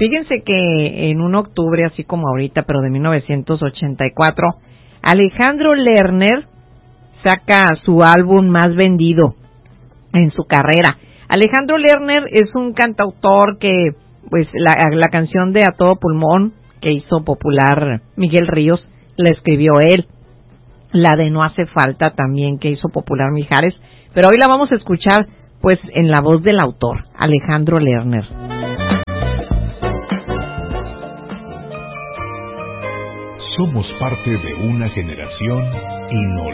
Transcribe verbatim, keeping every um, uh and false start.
Fíjense que en un octubre, así como ahorita, pero de mil novecientos ochenta y cuatro, Alejandro Lerner saca su álbum más vendido en su carrera. Alejandro Lerner es un cantautor que, pues, la, la canción de A Todo Pulmón, que hizo popular Miguel Ríos, la escribió él. La de No Hace Falta también, que hizo popular Mijares. Pero hoy la vamos a escuchar, pues, en la voz del autor, Alejandro Lerner. Somos parte de una generación inolvidable.